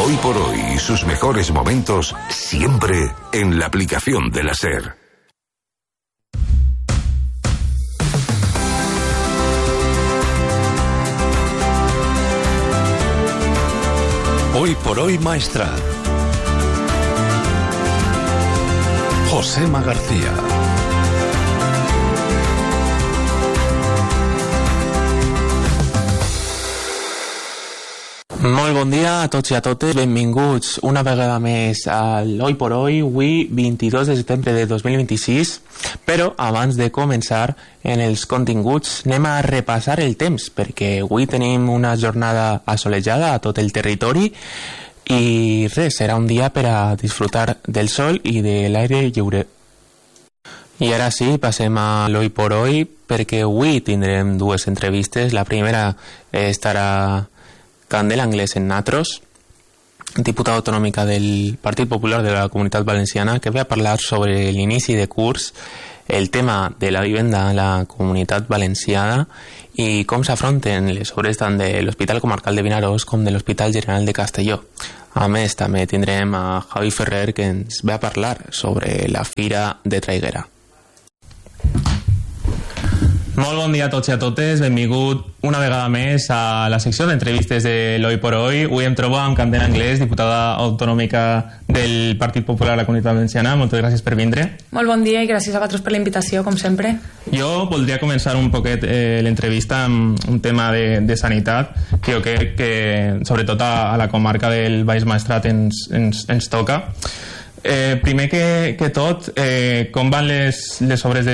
Hoy por hoy y sus mejores momentos siempre en la aplicación de la SER. Hoy por hoy Maestrat. Josema García. Molt bon dia a tots i a totes, benvinguts una vegada més al Hoy por Hoy, avui 22 de setembre de 2026, però abans de començar en els continguts anem a repassar el temps, perquè avui tenim una jornada assolellada a tot el territori i res, serà un dia per a disfrutar del sol i de l'aire lliure. I ara sí, passem a l'Hoy por Hoy, perquè avui tindrem dues entrevistes. La primera estarà Candela Anglès en Natros, diputada autonòmica del Partit Popular de la Comunitat Valenciana, que ve a parlar sobre l'inici de curs, el tema de la vivenda a la Comunitat Valenciana i com s'afronten les obres tant de l'Hospital Comarcal de Vinaròs com de l'Hospital General de Castelló. A més, també tindrem a Javi Ferrer, que ens ve a parlar sobre la Fira de Traiguera. Molt bon dia a tots i a totes, benvingut una vegada més a la secció d'entrevistes de l'Hoy por Hoy. Avui em trobo amb Candela Anglès, diputada autonòmica del Partit Popular de la Comunitat Valenciana. Moltes gràcies per vindre. Molt bon dia i gràcies a vosaltres per la invitació, com sempre. Jo voldria començar un poquet l'entrevista amb un tema de sanitat, que jo crec que sobretot a la comarca del Baix Maestrat ens toca. Primer que tot, com van les obres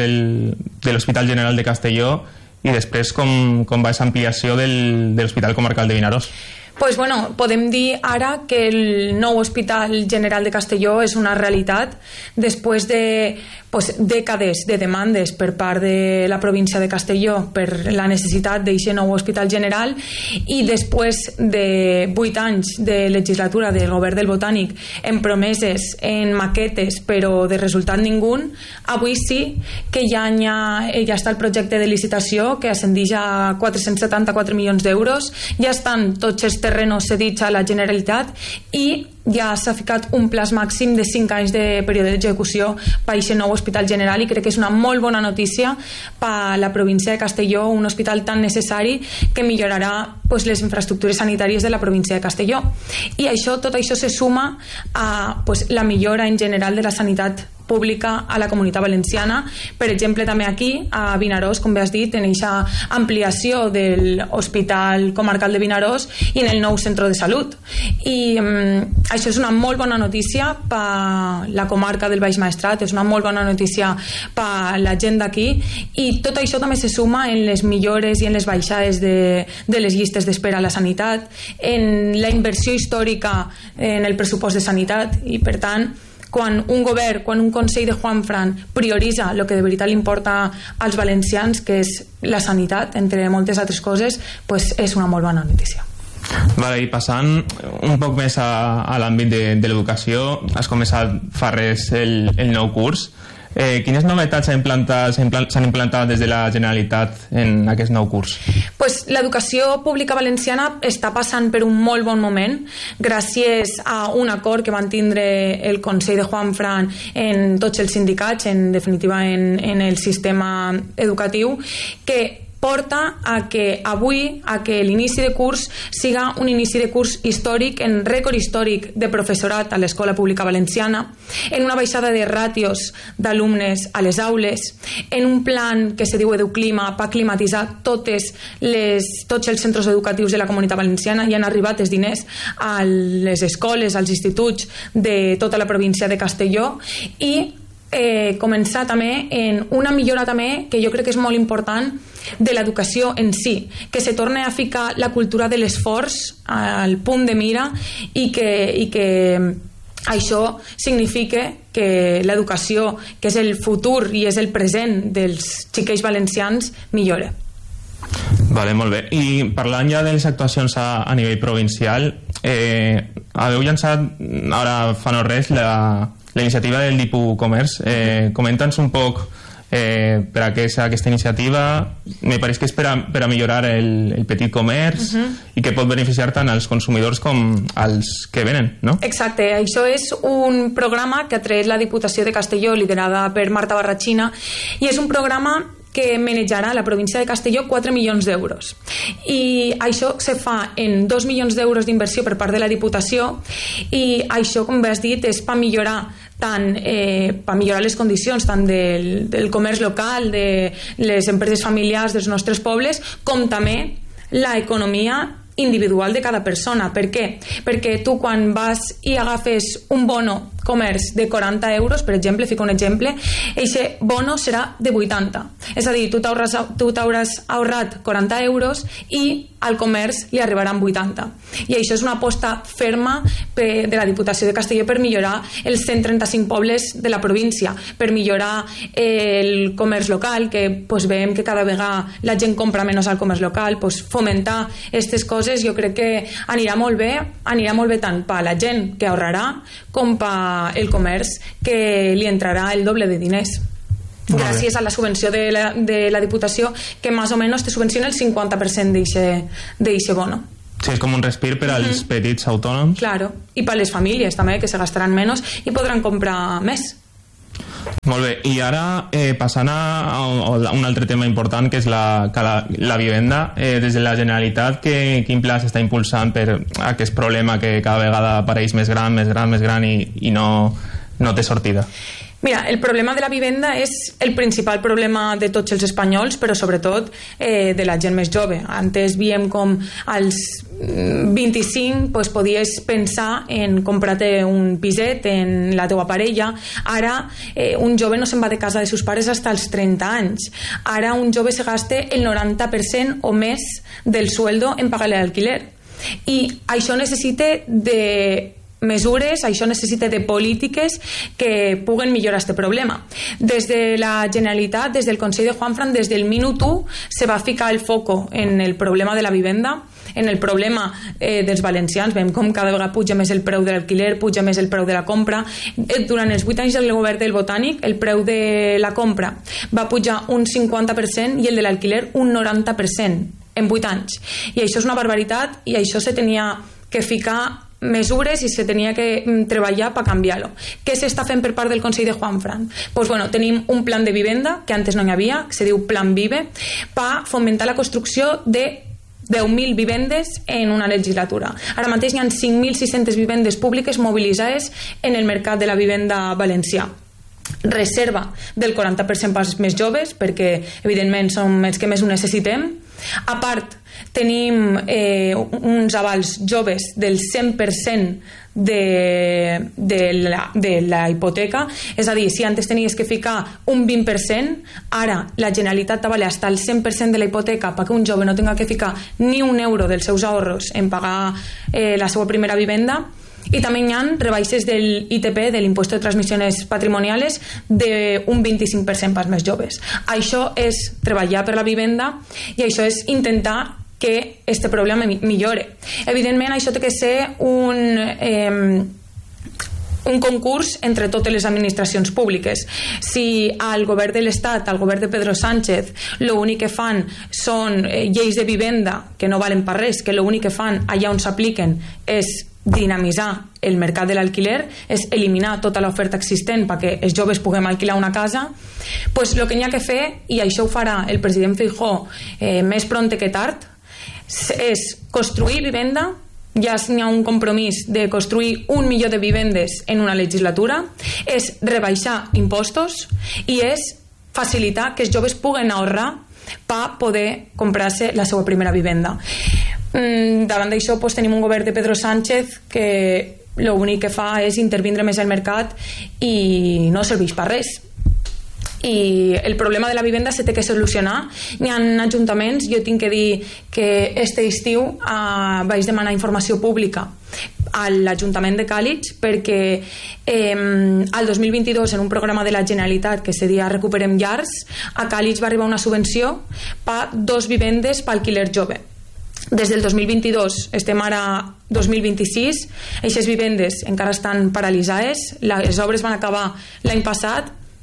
de l'Hospital General de Castelló i després com va l'ampliació de l'Hospital Comarcal de Vinaròs? Pues bueno, podem dir ara que el nou Hospital General de Castelló és una realitat després de dècades de demandes per part de la província de Castelló per la necessitat d'aquest nou Hospital General i després de 8 anys de legislatura del govern del Botànic en promeses, en maquetes, però de resultat ningú. Avui sí que ja està el projecte de licitació que ascendeix a 474 milions d'euros, ja estan tots els terrenos cedits a la Generalitat i ja s'ha ficat un plaç màxim de 5 anys de període d'execució per a aquest nou Hospital General i crec que és una molt bona notícia per a la província de Castelló, un hospital tan necessari que millorarà les infraestructures sanitàries de la província de Castelló. I tot això se suma a la millora en general de la sanitat pública a la Comunitat Valenciana. Per exemple, també aquí, a Vinaròs, com bé has dit, en aquesta ampliació de l'Hospital Comarcal de Vinaròs i en el nou centre de salut. I això és una molt bona notícia per la comarca del Baix Maestrat, és una molt bona notícia per la gent d'aquí i tot això també se suma en les millores i en les baixades de les llistes d'espera a la sanitat, en la inversió històrica en el pressupost de sanitat i, per tant, quan un govern, quan un Consell de Juanfran prioritza el que de veritat li importa als valencians, que és la sanitat, entre moltes altres coses, és una molt bona notícia. I passant un poc més a l'àmbit de l'educació, has començat fa res el nou curs. Quines novetats s'han implantat des de la Generalitat en aquest nou curs? L'educació pública valenciana està passant per un molt bon moment gràcies a un acord que van tindre el Consell de Juanfran en tots els sindicats, en definitiva en el sistema educatiu, que porta a que avui, a que l'inici de curs siga un inici de curs històric, en rècord històric de professorat a l'escola pública valenciana, en una baixada de ràtios d'alumnes a les aules, en un plan que se diu Educlima per climatitzar tots els centres educatius de la Comunitat Valenciana i han arribat els diners a les escoles, als instituts de tota la província de Castelló i començar també en una millora també que jo crec que és molt important de l'educació en si, que se torni a ficar la cultura de l'esforç al punt de mira i que això significa que l'educació, que és el futur i és el present dels xiquets valencians, millora. Vale, molt bé. I parlant ja de les actuacions a nivell provincial, haveu llançat ara fa no res la iniciativa del Dipu Comerç. Comenta'ns un poc per aquesta iniciativa. Me pareix que és per a millorar el petit comerç i que pot beneficiar tant als consumidors com als que venen, no? Exacte, això és un programa que ha tret la Diputació de Castelló, liderada per Marta Barrachina, i és un programa que manejarà la província de Castelló 4 milions d'euros. I això se fa en 2 milions d'euros d'inversió per part de la Diputació, i això, com bé has dit, és per millorar per millorar les condicions tant del comerç local, de les empreses familiars dels nostres pobles, com també l'economia individual de cada persona. Per què? Perquè tu quan vas i agafes un bono comerç de 40 euros, per exemple, fico un exemple, aquest bono serà de 80. És a dir, tu t'hauràs ahorrat 40 euros i al comerç li arribaran 80. I això és una aposta ferma de la Diputació de Castelló per millorar els 135 pobles de la província, per millorar el comerç local, que veiem que cada vegada la gent compra menys al comerç local. Fomentar aquestes coses jo crec que anirà molt bé tant per la gent que ahorrarà com per el comerç, que li entrarà el doble de diners gràcies a la subvenció de la Diputació, que més o menys te subvenciona el 50% d'eixe bono. Sí, és com un respir per als petits autònoms. Claro, i per les famílies també, que se gastaran menys i podran comprar més. Molt bé, i ara passant a un altre tema important, que és la vivenda. Des de la Generalitat, quin pla s'està impulsant per aquest problema que cada vegada apareix més gran i no té sortida? Mira, el problema de la vivenda és el principal problema de tots els espanyols, però sobretot de la gent més jove. Antes víem com als 25 podies pensar en comprar-te un piset en la teua parella. Ara un jove no se'n va de casa de sus pares fins als 30 anys. Ara un jove se gasta el 90% o més del sueldo en pagar l'alquiler. I això necessita de mesures, això necessita de polítiques que puguen millorar aquest problema. Des de la Generalitat, des del Consell de Juanfran, des del minut 1 se va ficar el foco en el problema de la vivenda, en el problema dels valencians. Veiem com cada vegada puja més el preu de l'alquiler, puja més el preu de la compra. Durant els 8 anys del govern del Botànic, el preu de la compra va pujar un 50% i el de l'alquiler un 90% en 8 anys. I això és una barbaritat, i això se tenia que ficar mesures i se tenia que treballar per canviar-lo. Què s'està fent per part del Consell de Juanfran? Tenim un plan de vivenda que antes no hi havia, que se diu Plan Vive, per fomentar la construcció de 10.000 vivendes en una legislatura. Ara mateix hi ha 5.600 vivendes públiques mobilitzades en el mercat de la vivenda valencià. Reserva del 40% pels més joves, perquè evidentment som els que més ho necessitem. A part, tenim uns avals joves del 100% de la hipoteca. És a dir, si antes tenies que ficar un 20%, ara la Generalitat t'avala hasta el 100% de la hipoteca perquè un jove no tenga que ficar ni un euro dels seus ahorros en pagar la seva primera vivenda. I també hi ha rebaixes del ITP, de l'impuesto de transmissions patrimoniales, d'un 25% pels més joves. Això és treballar per la vivenda i això és intentar que este problema millore. Evidentment, això té que ser un concurs entre totes les administracions públiques. Si al govern de l'Estat, al govern de Pedro Sánchez, l'únic que fan són lleis de vivenda que no valen per res, que l'únic que fan allà on s'apliquen és dinamitzar el mercat de l'alquiler, és eliminar tota l'oferta existent perquè els joves puguem alquilar una casa, doncs el que n'hi ha que fer, i això ho farà el president Feijóo més prompte que tard, és construir vivenda. Ja n'hi ha un compromís de construir 1 milió de vivendes en una legislatura, és rebaixar impostos i és facilitar que els joves puguen ahorrar per poder comprar-se la seva primera vivenda. Davant d'això tenim un govern de Pedro Sánchez que l'únic que fa és intervindre més al mercat i no serveix per res. I el problema de la vivenda se té que solucionar. Hi ha ajuntaments, jo tinc que dir que este estiu vaig demanar informació pública a l'Ajuntament de Càlig perquè al 2022 en un programa de la Generalitat que se deia Recuperem Llars, a Càlig va arribar una subvenció per 2 vivendes per alquiler jove. Des del 2022 estem ara 2026, aquestes vivendes encara estan paralitzades, les obres van acabar l'any passat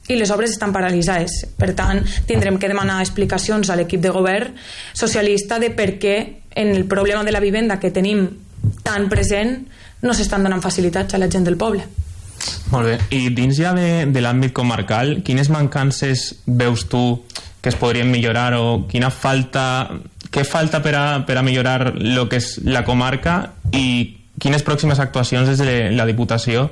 i les obres estan paralitzades. Per tant, tindrem que demanar explicacions a l'equip de govern socialista de per què en el problema de la vivenda que tenim tan present no s'estan donant facilitats a la gent del poble. Molt bé, i dins ja de l'àmbit comarcal, quines mancances veus tu que es podrien millorar o què falta per a millorar el que és la comarca i quines pròximes actuacions des de la Diputació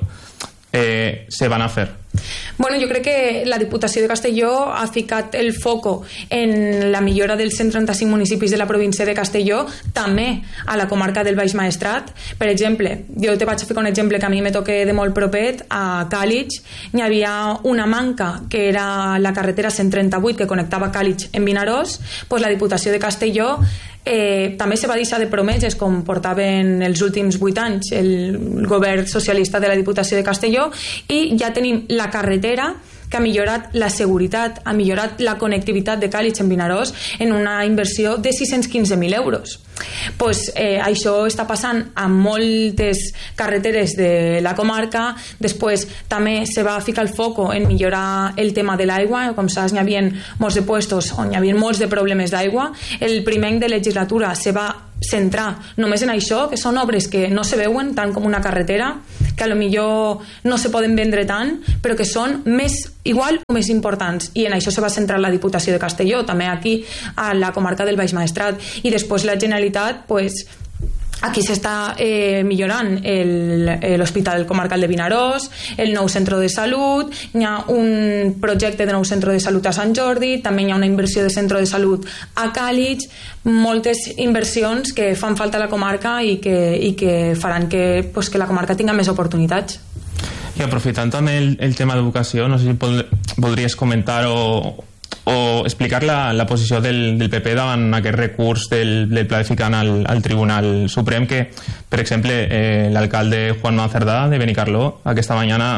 se van a fer? Bueno, jo crec que la Diputació de Castelló ha ficat el foco en la millora dels 135 municipis de la província de Castelló, també a la comarca del Baix Maestrat. Per exemple, jo te vaig a ficar un exemple que a mi me toca de molt propet. A Càlig hi havia una manca que era la carretera 138 que connectava Càlig en Vinaròs. Pues la Diputació de Castelló també se va deixar de promeses com portaven els últims 8 anys el govern socialista de la Diputació de Castelló, i ja tenim la carretera que ha millorat la seguretat, ha millorat la connectivitat de Càlig en Vinaròs en una inversió de 615.000 euros. Pues, això està passant a moltes carreteres de la comarca. Després també se va ficar el foco en millorar el tema de l'aigua. Com saps, hi havia molts de puestos on hi havia molts de problemes d'aigua. El primer any de legislatura se va centrar només en això, que són obres que no se veuen tant com una carretera, que a lo millor no se poden vendre tant, però que són igual o més importants, i en això se va centrar la Diputació de Castelló, també aquí a la comarca del Baix Maestrat. I després la Generalitat, pues, aquí s'està millorant l'Hospital Comarcal de Vinaròs, el nou centre de salut, hi ha un projecte de nou centre de salut a Sant Jordi, també hi ha una inversió de centre de salut a Càlig, moltes inversions que fan falta a la comarca i que faran que la comarca tinga més oportunitats. I aprofitant també el tema d'educació, no sé si voldries comentar o explicar la posició del PP davant aquest recurs del Pla de Ficant al Tribunal Suprem, que, per exemple, l'alcalde Juanma Cerdà de Benicarló aquest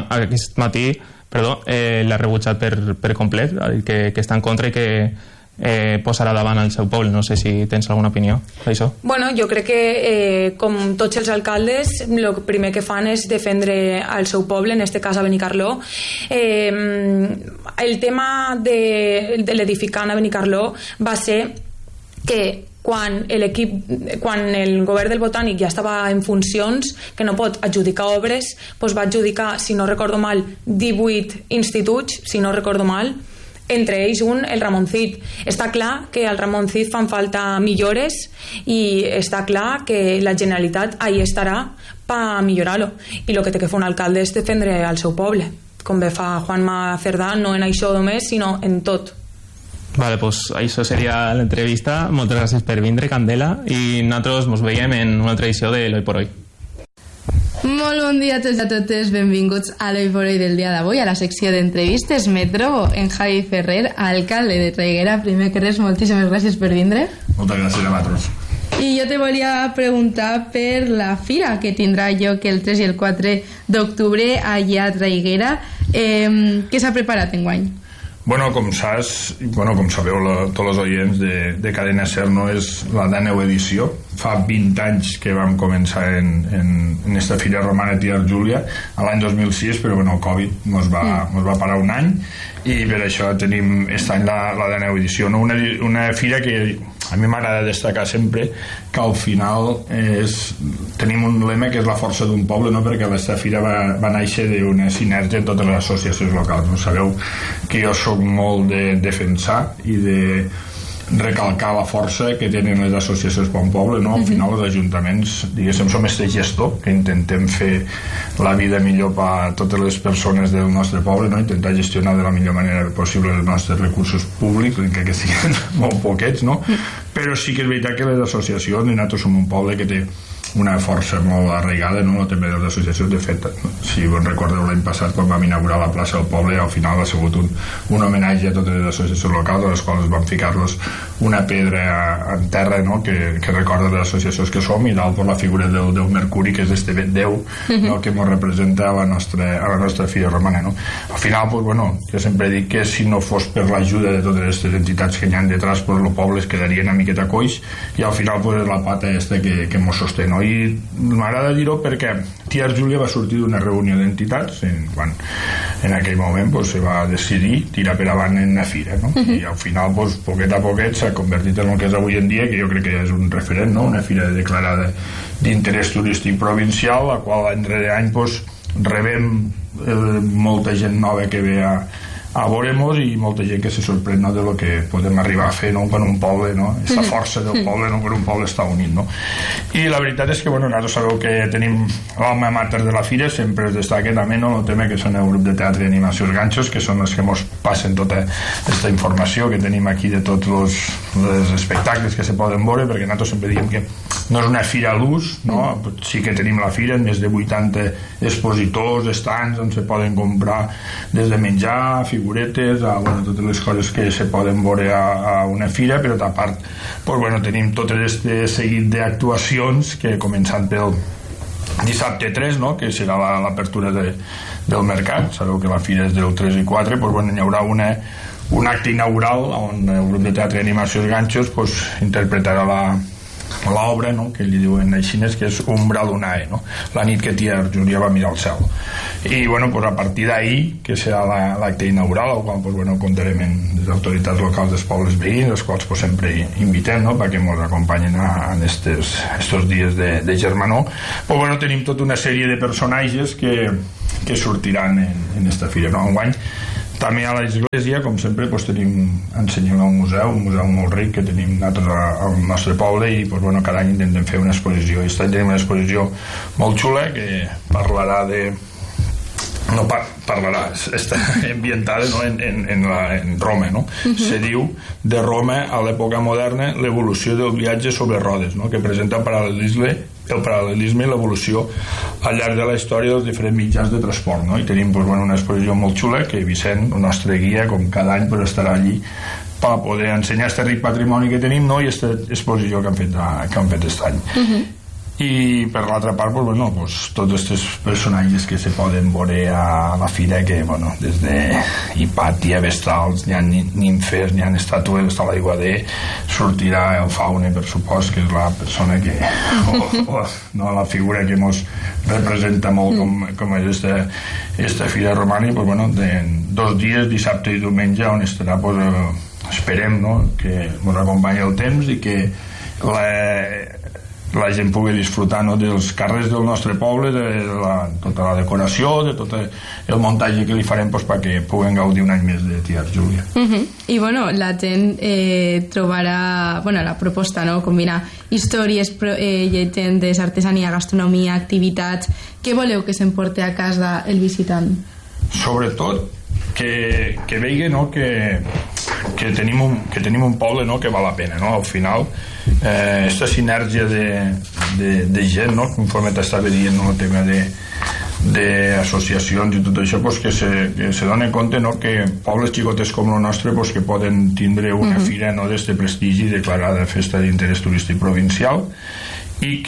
matí l'ha rebutjat per complet, que està en contra i que posarà davant el seu poble. No sé si tens alguna opinió d'això. Bueno, jo crec que com tots els alcaldes el primer que fan és defendre el seu poble, en aquest cas a Benicarló. El tema de l'edificant a Benicarló va ser que quan el govern del Botànic ja estava en funcions, que no pot adjudicar obres, doncs va adjudicar, si no recordo mal, 18 instituts, si no recordo mal, entre ells el Ramoncit. Està clar que al Ramoncit fan falta millores i està clar que la Generalitat ahí estarà per millorar-lo, i el que té que fer un alcalde és defendre el seu poble, com bé fa Juanma Cerdà, no en això només, sinó en tot. Vale, pues això seria l'entrevista. Moltes gràcies per vindre, Candela, i nosaltres ens veiem en una altra edició de l'Hoy por Hoy. Molt bon dia a tots i a totes, benvinguts a l'Hoy por Hoy del dia d'avui, a la secció d'entrevistes. Me trobo en Javi Ferrer, alcalde de Traiguera. Primer que res, moltíssimes gràcies per vindre. Moltes gràcies a vosaltres. I jo te volia preguntar per la fira que tindrà lloc el 3 i el 4 d'octubre allà a Traiguera. Què s'ha preparat enguany? Bueno, com sabeu tots els oients de Cadena SER, no és la 10ª edició. Fa 20 anys que vam començar en esta fira romana Tia Júlia, a l'any 2006, però el Covid nos va parar un any, i per això tenim aquest any la 10ª edició. Una fira que a mi m'agrada destacar sempre, que al final tenim un lema que és la força d'un poble, no? Perquè aquesta fira va néixer d'una sinergia en totes les associacions locals. No? Sabeu que jo soc molt de defensar i de recalcar la força que tenen les associacions per un poble, no? Al final els ajuntaments, diguéssim, som este gestor que intentem fer la vida millor per a totes les persones del nostre poble, no? Intentar gestionar de la millor manera possible els nostres recursos públics, encara que siguin molt poquets, no? Però sí que és veritat que les associacions, nosaltres som un poble que té una força molt arraigada, no? També de les associacions. De fet, si vos recordeu l'any passat quan vam inaugurar la plaça del poble, al final ha sigut un homenatge a totes les associacions locals, a les quals vam ficar-los una pedra en terra, no? que recorda les associacions que som, i dalt per la figura del déu Mercuri, que és este déu, no? Que ens representa a la nostra fira romana, no? Al final, pues, bueno, jo sempre dic que si no fos per l'ajuda de totes aquestes entitats que hi ha detrás, pues, el poble es quedaria una miqueta coix, i al final pues, és la pata esta que mos sosté, no? no? I m'agrada dir-ho perquè Tia Júlia va sortir d'una reunió d'entitats quan en aquell moment pues, se va decidir tirar per avant en una fira, no? I al final pues, poquet a poquet s'ha convertit en el que és avui en dia, que jo crec que és un referent, no? Una fira declarada d'interès turístic provincial, la qual any rere any pues, rebem molta gent nova que ve a veure-nos i molta gent que se sorprèn, no, de lo que podem arribar a fer, no, per un poble, no? Aquesta força del poble, no, per un poble està unit, no? I la veritat és que, bueno, nosaltres sabeu que tenim l'alma mater de la fira, sempre es destaca també, no, el tema que són el grup de teatre i animació Els Ganxos, que són els que ens passen tota aquesta informació que tenim aquí de tots els espectacles que se poden veure, perquè nosaltres sempre diem que no és una fira a l'ús, no? Sí que tenim la fira, més de 80 expositors, estants on se poden comprar des de menjar, figuretes, bueno, totes les coses que se poden veure a una fira, però a part pues, bueno, tenim tot aquest seguit d'actuacions que començant pel dissabte 3, no? Que serà l'apertura del mercat. Sabeu que la fira és del 3 i 4, pues, bueno, hi haurà un acte inaugural on el grup de teatre i animació Els Ganxos pues, interpretarà l'obra, no? Que li diuen així, que és Umbra Lunae, no? La nit que Tia Júlia va mirar al cel. I bueno, pues a partir d'ahir, que serà l'acte inaugural, al qual pues, bueno, comptarem amb les autoritats locals dels pobles veïns, els quals pues, sempre invitem, no? Perquè ens acompanyen en estos dies de germanor. Pues, bueno, tenim tota una sèrie de personatges que sortiran en esta fira, no? Enguany també a l'església, com sempre, pues, ensenyem un museu molt ric que tenim nosaltres al nostre poble i pues, bueno, cada any intentem fer una exposició. Aquest any tenim una exposició molt xula que parlarà està ambientada, no? en Roma, no? Se diu de Roma a l'època moderna l'evolució del viatge sobre rodes, no? Que presenta el paral·lelisme i l'evolució al llarg de la història dels diferents mitjans de transport, no? I tenim pues, bueno, una exposició molt xula que Vicent, el nostre guia, com cada any pues, estarà allí per poder ensenyar aquest ric patrimoni que tenim, no? I aquesta exposició que han fet aquest any. I per l'altra part pues, bueno, pues, tots aquests personatges que se poden veure a la fira, que bueno, des de Hipàtia, Vestals, n'hi ha nimfes, n'hi ha estàtues, està l'Aiguader, sortirà el Faune, per supost, que és la persona que no, la figura que ens representa molt com és esta fira romana. I pues, bueno, en 2 dies, dissabte i diumenge, on estarà pues, esperem, no? Que ens acompanyi el temps i que la gent pugui disfrutar, no? Dels carrers del nostre poble, de tota la decoració, de tot el muntatge que li farem pues, perquè puguen gaudir un any més de Tia Júlia. I bueno, la gent trobarà la proposta, no? Combinar històries, llegendes, artesania, gastronomia, activitats. Què voleu que s'emporti a casa el visitant? Sobretot que vegi, no? que tenim un poble, no? Que val la pena, no? Al final aquesta sinergia de gent, no? Conforme t'estava dient, no? El tema d'associacions i tot això, pues, que se dona compte, no? Que pobles xicotes com el nostre pues, que poden tindre una fira, no? D'este prestigi declarada festa d'interès turístic provincial i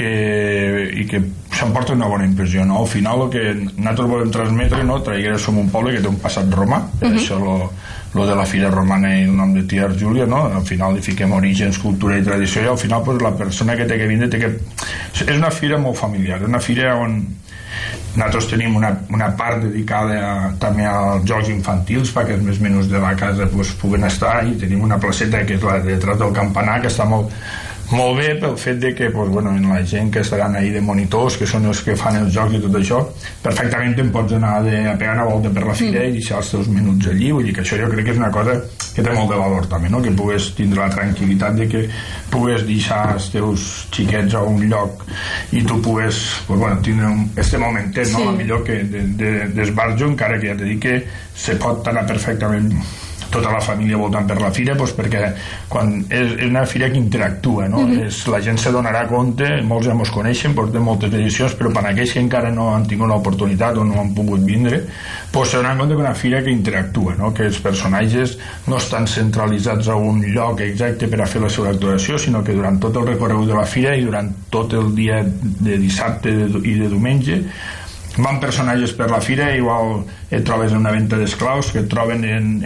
que s'emporta una bona impressió, no? Al final el que nosaltres volem transmetre, no? Traiguera som un poble que té un passat romà, per això lo de la fira romana i el nom de Tia Júlia, no? Al final li fiquem orígens, cultura i tradició, i al final pues, la persona que té que vindre és una fira molt familiar, és una fira on nosaltres tenim una part dedicada també als jocs infantils perquè els més menús de la casa pues, puguen estar, i tenim una placeta que és la de detrás del campanar, que està molt bé pel fet de que pues, bueno, la gent que estaran ahí de monitors, que són els que fan els jocs i tot això, perfectament te'n pots anar a pegar una volta per la fira i deixar els teus minuts allí. Vull dir que això jo crec que és una cosa que té molt de valor també, no? Que pugues tindre la tranquil·litat de que pugues deixar els teus xiquets a un lloc i tu pugues pues, bueno, tindre este momentet, no? La millor que d'esbarjo, encara que ja t'he dit que se pot anar perfectament tota la família voltant per la fira, doncs perquè quan és una fira que interactua, no? La gent se donarà compte, molts ja ens coneixen, portem moltes edicions, però per aquells que encara no han tingut l'oportunitat o no han pogut vindre, doncs se donaran compte que una fira que interactua, no? Que els personatges no estan centralitzats a un lloc exacte per a fer la seva actuació, sinó que durant tot el recorregut de la fira i durant tot el dia de dissabte i de diumenge van personatges per la fira, igual et trobes en una venda d'esclaus, que et troben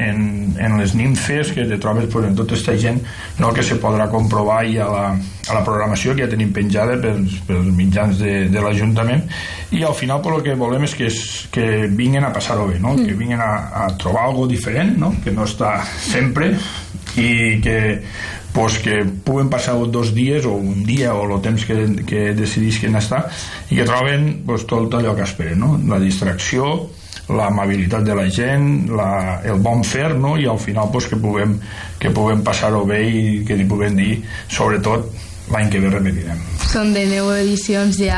en les nimfes, que et trobes pues, en tota aquesta gent, no, que se podrà comprovar i a la programació que ja tenim penjada pels mitjans de l'Ajuntament, i al final pues, el que volem és que vinguin a passar-ho bé, no? Que vinguin a trobar alguna diferent, no? Que no està sempre, i que pues que puguen passar 2 dies o un dia o el temps que decidisquen estar i que troben pues, tot allò que esperen, no? La distracció, l'amabilitat de la gent, el bon fer, no? I al final pues, que puguem passar-ho bé i que li puguem dir, sobretot l'any que ve repetirem. Són de 9 edicions ja.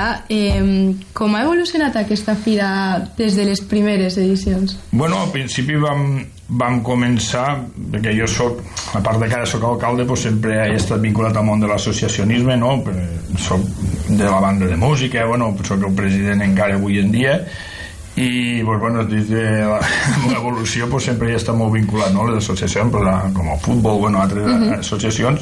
Com ha evolucionat aquesta fira des de les primeres edicions? Bueno, al principi vam començar, perquè jo soc, a part de que ara soc alcalde, pues sempre he estat vinculat al món de l'associacionisme, no? Soc de la banda de música, bueno, soc el president encara avui en dia, i pues, bueno, des de l'evolució pues, sempre he estat molt vinculat, no? Les associacions com el futbol, bueno, altres associacions,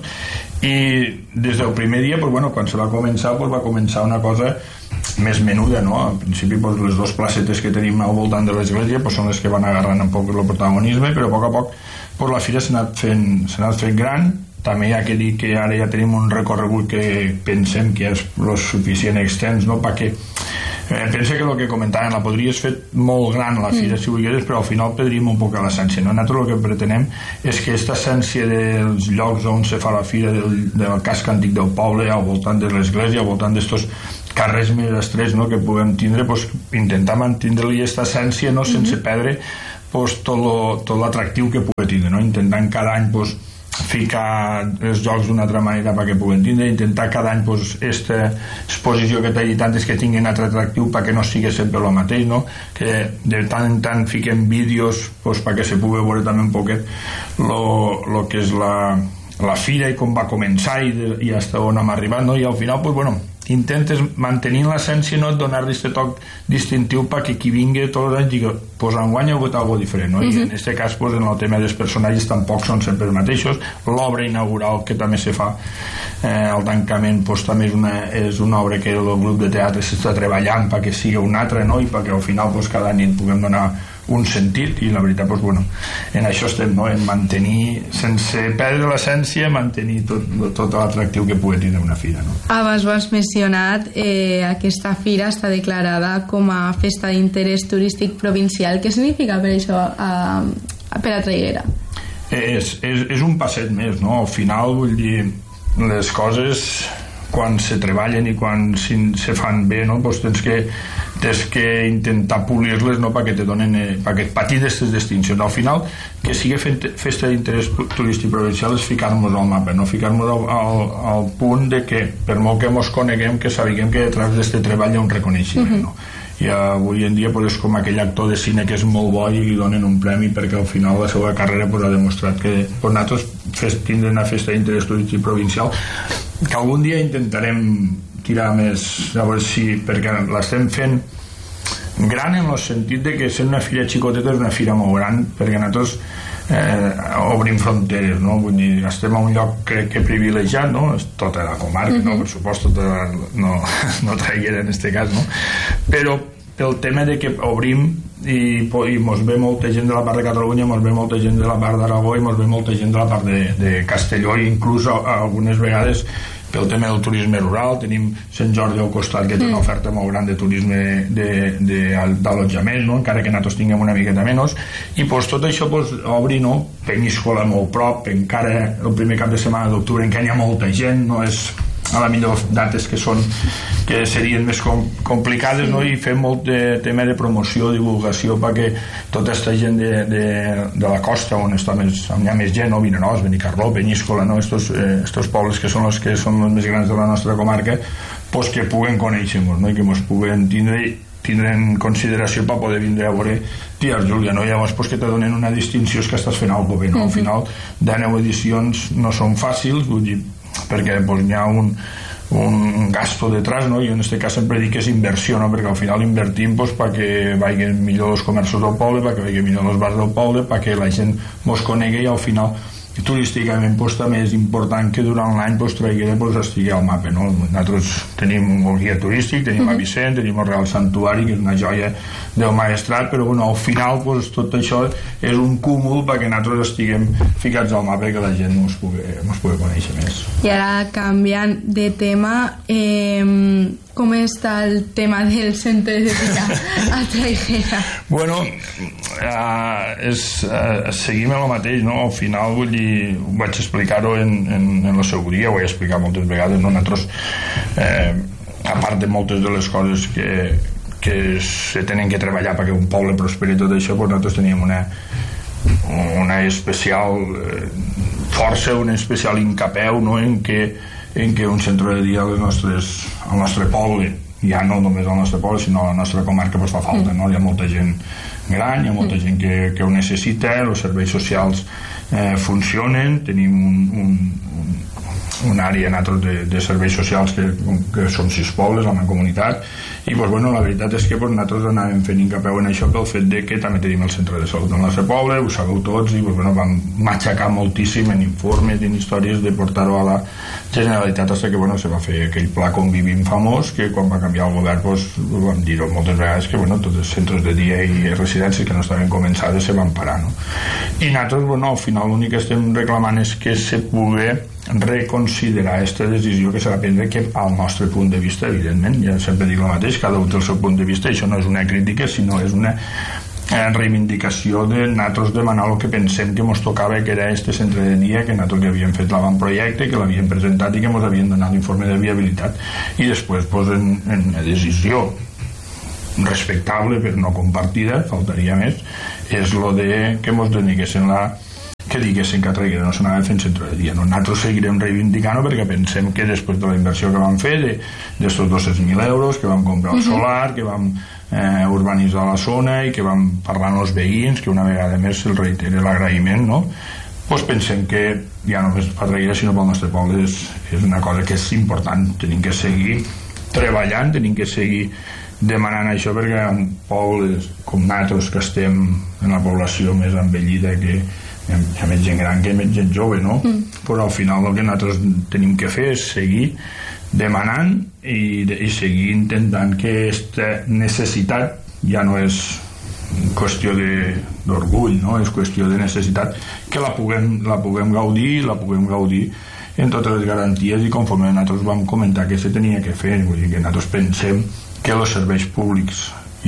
i des del primer dia pues, bueno, quan se va començar pues, va començar una cosa més menuda, no? Al principi pues, les 2 placetes que tenim al voltant de l'església pues, són les que van agarrant un poc el protagonisme, però a poc pues, la fira s'ha anat fent gran. També hi ha que dir que ara ja tenim un recorregut que pensem que és lo suficient extens, no? Perquè pensa que el que comentaven, la podries fer molt gran la fira si volgueres, però al final perdríem un poc a l'essència, no? Nosaltres el que pretenem és que aquesta essència dels llocs on se fa la fira, del casc antic del poble, al voltant de l'església, al voltant d'estos carrers més estrets, no? Que puguem tindre, pues, intentar mantenir-li aquesta essència, no? Sense perdre pues, tot l'atractiu que pugui tindre, no? Intentant cada any pues, ficar els jocs d'una altra manera perquè puguen tindre, intentar cada any pues, aquesta exposició que t'he dit antes que tinguin altre atractiu perquè no sigui sempre el mateix, no? Que de tant en tant fiquem vídeos pues, perquè se pugui veure també un poquet lo que és la fira i com va començar i fins on hem arribat, no? I al final pues, bueno, intentes mantenir l'essència, no? Donar-li aquest toc distintiu perquè qui vingui tots els anys digui pues enguany ha hagut alguna diferent, no? I en aquest cas pues, en el tema dels personatges tampoc són sempre els mateixos. L'obra inaugural que també se fa al tancament pues, també és una obra que el grup de teatre s'està treballant perquè sigui una altra, no? I perquè al final pues, cada nit puguem donar un sentit, i la veritat pues, bueno, en això estem, no? En mantenir, sense perdre l'essència, mantenir tot l'atractiu que pugui tindre una fira, no? Abans ho has mencionat, aquesta fira està declarada com a festa d'interès turístic provincial. Què significa per això per a Traiguera? És un passet més, no? Al final, vull dir, les coses quan se treballen i quan se fan bé, no? Pues tens que intentar polir-les, no? Perquè te donen perquè patir d'aquestes distincions. Al final, que sigui festa d'interès turístic provincial és ficar-nos al mapa, no? Ficar-nos al punt de que per molt que ens coneguem, que sapiguem que detrás d'aquest treball hi ha un reconeixement, no? I avui en dia pues, és com aquell actor de cine que és molt bo i li donen un premi perquè al final la seva carrera pues, ha demostrat que pues, nosaltres tindrem una festa d'interès turístic provincial que algun dia intentarem tirar més, a veure si, perquè l'estem fent gran en el sentit de que sent una fira xicoteta és una fira molt gran perquè nosaltres obrim fronteres, no? Vull dir, estem a un lloc crec que privilegiat, no? És tota la comarca, no? Per supost no Traiguera en este cas, no? Però el tema de que obrim i mos ve molta gent de la part de Catalunya, mos ve molta gent de la part d'Aragó i mos ve molta gent de la part de Castelló, i inclús algunes vegades pel tema del turisme rural. Tenim Sant Jordi al costat que té una oferta molt gran de turisme d'allotjament, no? Encara que nosaltres tinguem una miqueta menys, i pues, tot això pues, obri, no? Peníscola molt prop, encara el primer cap de setmana d'octubre encara hi ha molta gent, no és a la millor dates que serien més complicades, no? I fem molt de tema de promoció, divulgació perquè tota aquesta gent de la costa on hi ha més gent, no? Vinaròs, Benicarló, Peníscola, no? Estos pobles que són els més grans de la nostra comarca, pues que puguen conèixer-nos, no? I que ens puguen tindre en consideració per poder vindre a veure Tia Júlia, no? Llavors pues, que te donen una distinció és que estàs fent alguna cosa bé, no? Al final de 9 edicions no són fàcils, vull dir, perquè pues, hi ha un gasto detrás, no? I en aquest cas sempre dic que és inversió, no? Perquè al final invertim pues, perquè vagin millor els comerços del poble, perquè vagin millor els bars del poble, perquè la gent mos conegui i al final turísticament pues, també és important que durant l'any pues, Traiguera pues, estigui al mapa, no? Nosaltres tenim un guia turístic, tenim a Vicent, tenim el Real Santuari, que és una joia del Maestrat, però bueno, al final pues, tot això és un cúmul perquè nosaltres estiguem ficats al mapa i que la gent ens pugui conèixer més. I ara canviant de tema, com està el tema del centre de dia a Traiguera? Bueno, seguim el mateix, no? Al final, vull dir, vaig explicar-ho en la seguria, ho he explicat moltes vegades, no? Nosaltres, a part de moltes de les coses que se tenen que treballar perquè un poble prosperi tot això, doncs nosaltres teníem una especial força, un especial incapeu, no? en què un centre de dia al nostre poble, ja no només al nostre poble sinó a la nostra comarca pues fa falta, no? Hi ha molta gent gran, hi ha molta gent que ho necessita, els serveis socials funcionen, tenim una àrea de serveis socials que som 6 pobles, la mancomunitat, i pues, bueno, la veritat és que pues, nosaltres anàvem fent incapeu en això pel fet de que també tenim el centre de salut del nostre poble, ho sabeu tots, i pues, bueno, vam matxacar moltíssim en informes i en històries de portar-ho a la Generalitat fins que bueno, se va fer aquell pla Convivim famós, que quan va canviar el govern pues, vam dir-ho moltes vegades que bueno, tots els centres de dia i residències que no estaven començades se van parar, no? I nosaltres bueno, al final l'únic que estem reclamant és que se pugui reconsiderar aquesta decisió que s'ha de prendre, que al nostre punt de vista, evidentment, ja sempre dic el mateix, cada un té el seu punt de vista, això no és una crítica sinó és una reivindicació de nosaltres demanar el que pensem que ens tocava, que era este centre de dia, que nosaltres que havíem fet l'avantprojecte, que l'havíem presentat i que ens havien donat l'informe de viabilitat, i després pues, en una decisió respectable però no compartida, faltaria més, és lo de que ens deneguessin que diguessin que a Traiguera no s'anava fent centre de dia, no? Nosaltres seguirem reivindicant-ho perquè pensem que després de la inversió que vam fer d'estos 200.000 euros, que vam comprar el solar, que vam urbanitzar la zona i que vam parlar amb els veïns, que una vegada més se'ls reitera l'agraïment, no? Pues pensem que ja no només per Traiguera sinó pel nostre poble és una cosa que és important, tenim que seguir treballant, tenim que seguir demanant això perquè en pobles com nosaltres que estem en la població més envellida, que hi ha més gent gran que més gent jove, no? Però al final el que nosaltres tenim que fer és seguir demanant i seguir intentant que aquesta necessitat ja no és qüestió d'orgull, no? És qüestió de necessitat, que la puguem gaudir en totes les garanties i conforme nosaltres vam comentar que se tenia que fer, vull dir que nosaltres pensem que els serveis públics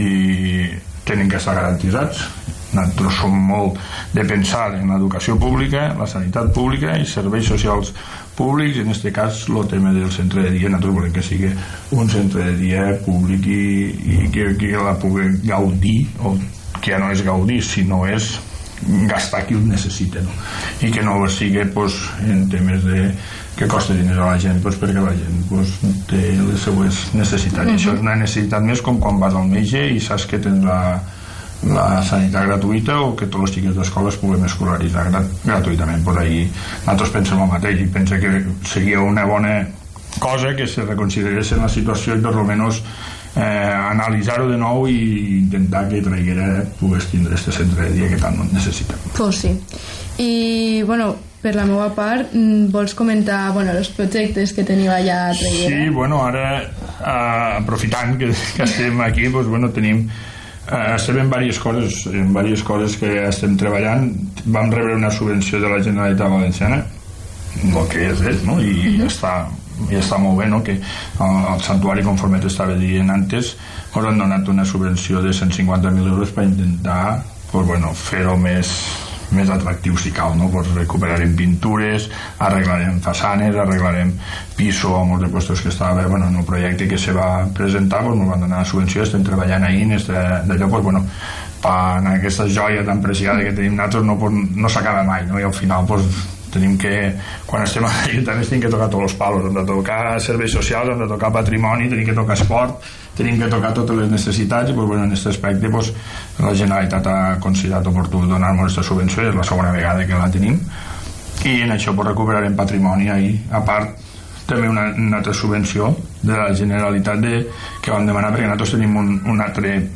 tenen que estar garantitzats. Nosaltres som molt de pensar en l'educació pública, la sanitat pública i serveis socials públics, en aquest cas el tema del centre de dia. Nosaltres volem que sigui un centre de dia públic i que la pugui gaudir, o que ja no és gaudir sinó és gastar qui ho necessita, no? I que no sigui pues, en temes que costa diners a la gent pues, perquè la gent pues, té les seues necessitats. I això és una necessitat més com quan vas al metge i saps que tens la sanitat gratuïta o que tots els xiquets d'escola es puguem escolaritzar gratuïtament. Pues ahí nosaltres pensem el mateix i pensa que seria una bona cosa que se reconsiderés en la situació i per almenys analitzar-ho de nou i intentar que Traiguera pogués tindre este centre de dia que tant necessitem. Pues sí. I bueno, per la meva part, vols comentar els projectes que teniu allà a Traiguera? Sí, bueno, ara aprofitant que estem aquí, pues, bueno, tenim estem en diverses coses que estem treballant. Vam rebre una subvenció de la Generalitat Valenciana, el que és, no? I ja està molt bé, no? Que el santuari, conforme t'estava dient antes, ens han donat una subvenció de 150.000 euros per intentar pues, bueno, fer-ho més atractiu si cal, no? Pues recuperarem pintures, arreglarem façanes, arreglarem piso a molts de puestos que estava en el projecte que se va presentar, pues ens van donar la subvenció, estem treballant ahí d'allò, pues bueno, en aquesta joia tan preciada que tenim nosaltres no s'acaba mai, no? I al final pues tenim que, quan estem a l'Ajuntament tenim que tocar tots els palos, hem de tocar serveis socials, hem de tocar patrimoni, tenim que tocar esport, tenim que tocar totes les necessitats i pues, bueno, en aquest aspecte pues, la Generalitat ha considerat oportú donar-nos aquesta subvenció, és la segona vegada que la tenim i en això pues, recuperarem patrimoni ahí. A part també una altra subvenció de la Generalitat que vam demanar perquè nosaltres tenim un altre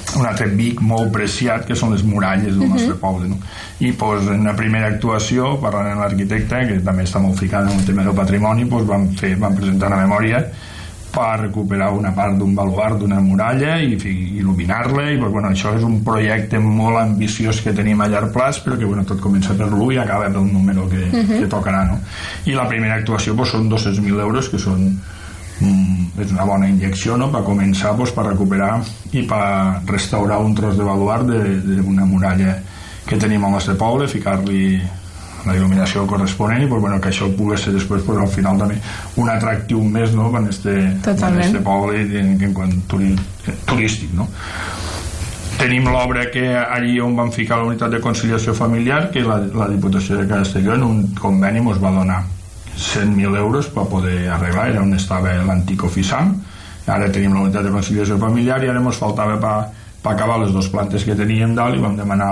un altre Vic molt preciat, que són les muralles del nostre poble, no? I pues, en la primera actuació, parlant amb l'arquitecte, que també està molt ficat en el tema del patrimoni, pues, vam presentar una memòria per recuperar una part d'un baluard, d'una muralla, i il·luminar-la, i pues, bueno, això és un projecte molt ambiciós que tenim a llarg plaç, però que bueno, tot comença per l'1 i acaba pel número que tocarà, no? I la primera actuació pues, són 200.000 euros, que són és una bona injecció, no?, per començar, pues, per recuperar i per restaurar un tros de baluard d'una muralla que tenim al nostre poble, ficar-li la il·luminació corresponent i pues, bueno, que això pugui ser després pues, al final també un atractiu més, no?, en este poble en quant turístic, no? Tenim l'obra que allí on vam ficar la unitat de conciliació familiar, que la Diputació de Castelló en un conveni ens va donar 100.000 euros per poder arreglar, era on estava l'antic Oficiam. Ara tenim la unitat de conciliació familiar i ara ens faltava per acabar les 2 plantes que teníem dalt i vam demanar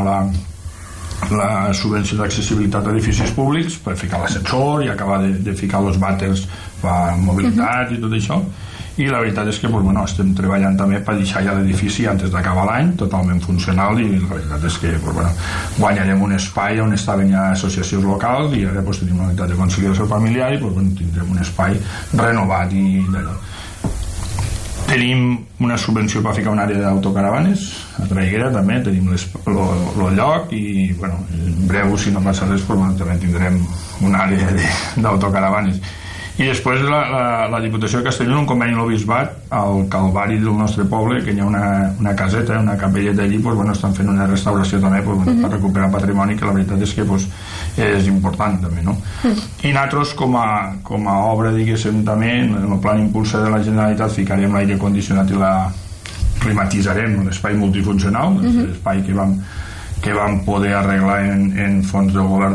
la subvenció d'accessibilitat a edificis públics per ficar l'ascensor i acabar de ficar els vàters per mobilitat i tot això. I la veritat és que pues, bueno, estem treballant també per deixar ja l'edifici antes d'acabar l'any totalment funcional, i la veritat és que pues, bueno, guanyarem un espai on estaven ja associacions locals i ara pues, tenim una unitat de conciliació familiar i pues, bueno, tindrem un espai renovat i d'allò. Tenim una subvenció per ficar una àrea d'autocaravanes a Traiguera, també tenim el lloc i bueno, en breu, si no passa res, pues, bueno, també tindrem una àrea d'autocaravanes. I després la Diputació de Castelló, en un conveni amb l'Obisbat, al Calvari del nostre poble, que hi ha una caseta, una capelleta allí, pues, bueno, estan fent una restauració també pues, bueno, per recuperar patrimoni, que la veritat és que pues, és important també, no? I nosaltres com a obra, diguéssim, també en el plan impulsa de la Generalitat ficarem l'aire condicionat i la climatitzarem l'espai multifuncional, l'espai que vam poder arreglar en fons del govern